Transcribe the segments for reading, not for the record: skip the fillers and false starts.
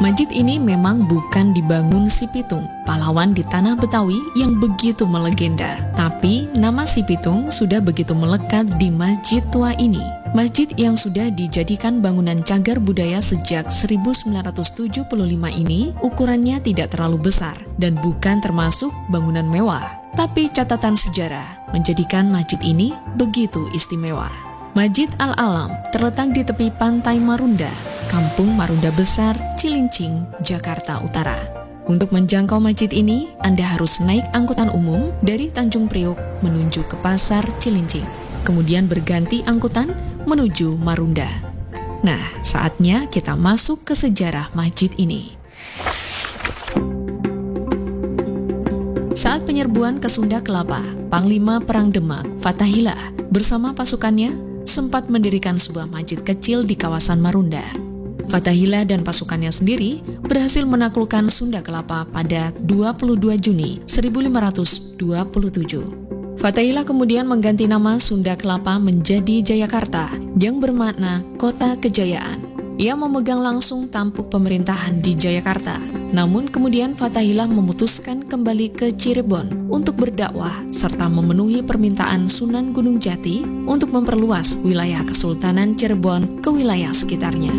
Masjid ini memang bukan dibangun Si Pitung, pahlawan di tanah Betawi yang begitu melegenda. Tapi nama Si Pitung sudah begitu melekat di masjid tua ini. Masjid yang sudah dijadikan bangunan cagar budaya sejak 1975 ini ukurannya tidak terlalu besar dan bukan termasuk bangunan mewah. Tapi catatan sejarah menjadikan masjid ini begitu istimewa. Masjid Al-Alam terletak di tepi pantai Marunda, Kampung Marunda Besar, Cilincing, Jakarta Utara. Untuk menjangkau masjid ini, Anda harus naik angkutan umum dari Tanjung Priok menuju ke Pasar Cilincing, kemudian berganti angkutan menuju Marunda. Nah, saatnya kita masuk ke sejarah masjid ini. Saat penyerbuan ke Sunda Kelapa, Panglima Perang Demak, Fathahillah, bersama pasukannya sempat mendirikan sebuah masjid kecil di kawasan Marunda. Fathahillah dan pasukannya sendiri berhasil menaklukkan Sunda Kelapa pada 22 Juni 1527. Fathahillah kemudian mengganti nama Sunda Kelapa menjadi Jayakarta, yang bermakna kota kejayaan. Ia memegang langsung tampuk pemerintahan di Jayakarta. Namun kemudian Fathahillah memutuskan kembali ke Cirebon untuk berdakwah serta memenuhi permintaan Sunan Gunung Jati untuk memperluas wilayah Kesultanan Cirebon ke wilayah sekitarnya.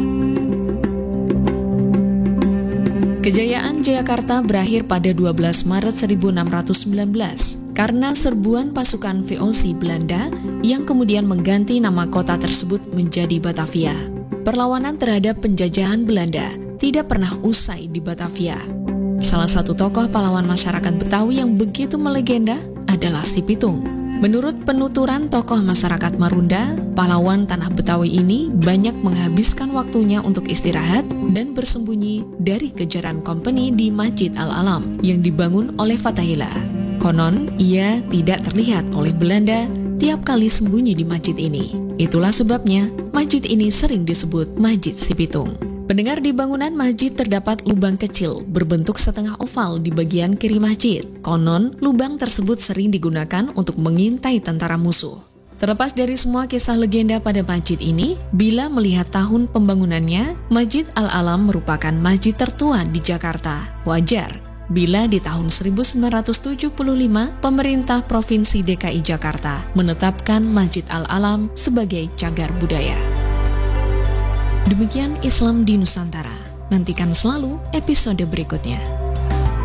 Kejayaan Jayakarta berakhir pada 12 Maret 1619 karena serbuan pasukan VOC Belanda yang kemudian mengganti nama kota tersebut menjadi Batavia. Perlawanan terhadap penjajahan Belanda tidak pernah usai di Batavia. Salah satu tokoh pahlawan masyarakat Betawi yang begitu melegenda adalah Si Pitung. Menurut penuturan tokoh masyarakat Marunda, pahlawan tanah Betawi ini banyak menghabiskan waktunya untuk istirahat dan bersembunyi dari kejaran kompeni di Masjid Al-Alam yang dibangun oleh Fathahillah. Konon, ia tidak terlihat oleh Belanda tiap kali sembunyi di masjid ini. Itulah sebabnya masjid ini sering disebut Masjid Si Pitung. Pendengar, di bangunan masjid terdapat lubang kecil berbentuk setengah oval di bagian kiri masjid. Konon, lubang tersebut sering digunakan untuk mengintai tentara musuh. Terlepas dari semua kisah legenda pada masjid ini, bila melihat tahun pembangunannya, Masjid Al-Alam merupakan masjid tertua di Jakarta. Wajar bila di tahun 1975 pemerintah Provinsi DKI Jakarta menetapkan Masjid Al-Alam sebagai cagar budaya. Demikian Islam di Nusantara. Nantikan selalu episode berikutnya.